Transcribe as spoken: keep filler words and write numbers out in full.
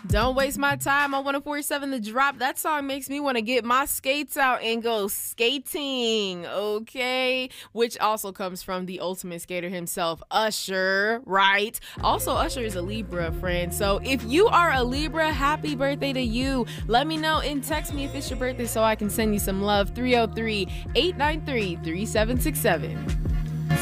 Don't waste my time on one oh four point seven The Drop. That song makes me want to get my skates out and go skating, okay? Which also comes from the ultimate skater himself, Usher, right? Also, Usher is a Libra, friend. So if you are a Libra, happy birthday to you. Let me know and text me if it's your birthday so I can send you some love. three oh three, eight nine three, three seven six seven.